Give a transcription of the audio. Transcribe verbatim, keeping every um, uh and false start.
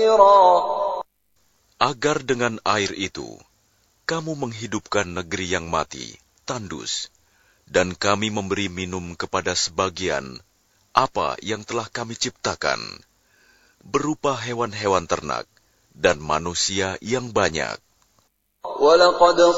Agar dengan air itu, kamu menghidupkan negeri yang mati, tandus, dan kami memberi minum kepada sebagian apa yang telah kami ciptakan, berupa hewan-hewan ternak dan manusia yang banyak.